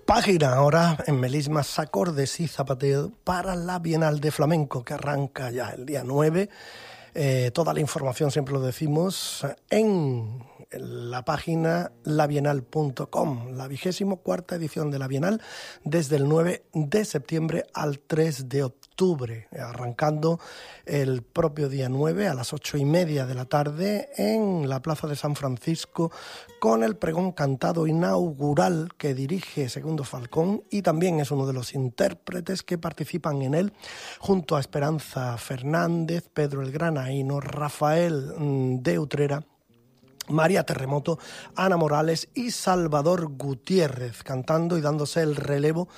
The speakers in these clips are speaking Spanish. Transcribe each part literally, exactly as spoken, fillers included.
Página ahora en melismas, acordes y zapateo para la Bienal de Flamenco, que arranca ya el día nueve. Eh, toda la información, siempre lo decimos, en la página la bienal punto com, la vigésimo cuarta edición de la Bienal, desde el nueve de septiembre al tres de octubre, arrancando el propio día nueve a las ocho y media de la tarde en la Plaza de San Francisco, con el pregón cantado inaugural que dirige Segundo Falcón, y también es uno de los intérpretes que participan en él, junto a Esperanza Fernández, Pedro el Granaíno, Rafael de Utrera, María Terremoto, Ana Morales y Salvador Gutiérrez, cantando y dándose el relevo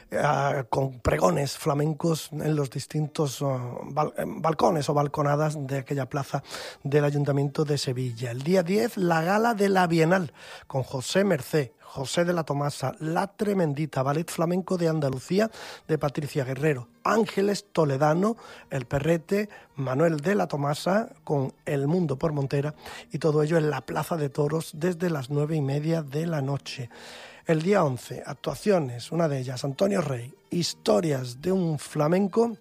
Uh, con pregones flamencos en los distintos uh, bal- balcones o balconadas de aquella plaza del Ayuntamiento de Sevilla. El día diez, la gala de la Bienal, con José Mercé, José de la Tomasa, La Tremendita, Ballet Flamenco de Andalucía de Patricia Guerrero, Ángeles Toledano, El Perrete, Manuel de la Tomasa con El Mundo por Montera, y todo ello en la Plaza de Toros desde las nueve y media de la noche. El día once, actuaciones, una de ellas, Antonio Rey, Historias de un Flamenco,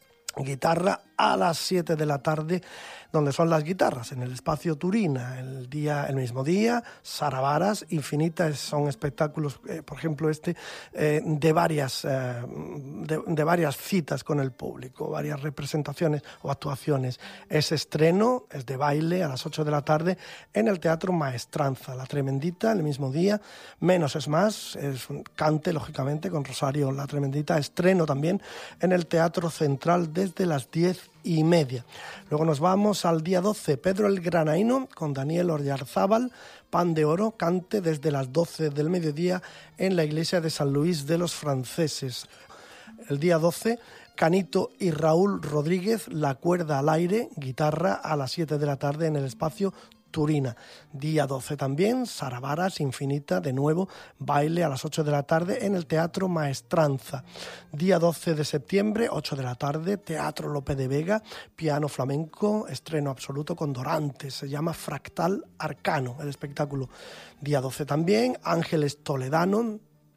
guitarra a las siete de la tarde, donde son las guitarras, en el espacio Turina. El día, el mismo día, Sara Varas, Infinita, son espectáculos, eh, por ejemplo este, eh, de, varias, eh, de, de varias citas con el público, varias representaciones o actuaciones. Es estreno, es de baile a las ocho de la tarde en el Teatro Maestranza. La Tremendita, el mismo día, Menos es Más, es un cante, lógicamente, con Rosario La Tremendita, estreno también en el Teatro Central desde las diez y media. Luego nos vamos al día doce, Pedro el Granaíno con Daniel Oyarzábal, Pan de Oro, cante desde las doce del mediodía en la iglesia de San Luis de los Franceses. El día doce, Canito y Raúl Rodríguez, La Cuerda al Aire, guitarra a las siete de la tarde en el espacio Turina. Día doce también, Sara Varas, Infinita, de nuevo, baile a las ocho de la tarde en el Teatro Maestranza. Día doce de septiembre, ocho de la tarde, Teatro Lope de Vega, piano flamenco, estreno absoluto con Dorantes, se llama Fractal Arcano el espectáculo. Día doce también, Ángeles Toledano,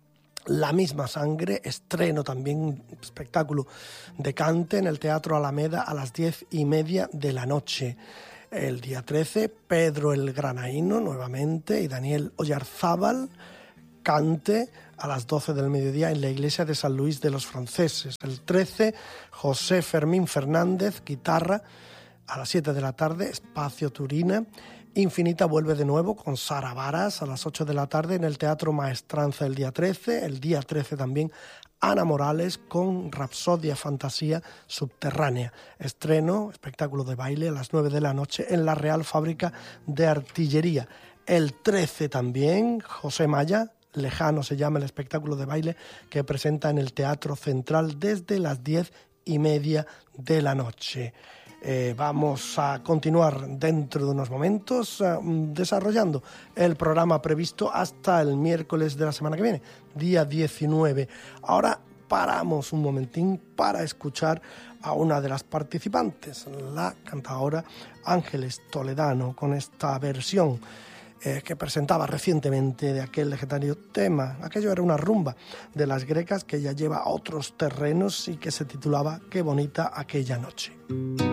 La Misma Sangre, estreno también, espectáculo de cante en el Teatro Alameda a las diez y media de la noche. El día trece, Pedro el Granaíno nuevamente y Daniel Oyarzábal, cante a las doce del mediodía en la iglesia de San Luis de los Franceses. El trece, José Fermín Fernández, guitarra a las siete de la tarde, espacio Turina. Infinita vuelve de nuevo con Sara Varas a las ocho de la tarde en el Teatro Maestranza el día trece. El día trece también, Ana Morales con Rapsodia Fantasía Subterránea. Estreno, espectáculo de baile a las nueve de la noche en la Real Fábrica de Artillería. El trece también, José Maya, Lejano se llama el espectáculo de baile que presenta en el Teatro Central desde las diez y media de la noche. Eh, vamos a continuar dentro de unos momentos uh, desarrollando el programa previsto hasta el miércoles de la semana que viene, día diecinueve. Ahora paramos un momentín para escuchar a una de las participantes, la cantadora Ángeles Toledano, con esta versión eh, que presentaba recientemente de aquel legendario tema. Aquello era una rumba de las grecas que ya lleva a otros terrenos y que se titulaba Qué bonita aquella noche.